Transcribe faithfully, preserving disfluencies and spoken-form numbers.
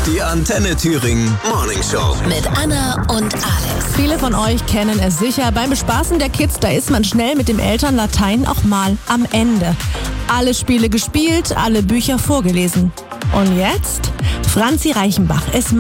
Die Antenne Thüringen Morning Show. Mit Anna und Alex. Viele von euch kennen es sicher. Beim Bespaßen der Kids, da ist man schnell mit dem Elternlatein auch mal am Ende. Alle Spiele gespielt, alle Bücher vorgelesen. Und jetzt? Franzi Reichenbach ist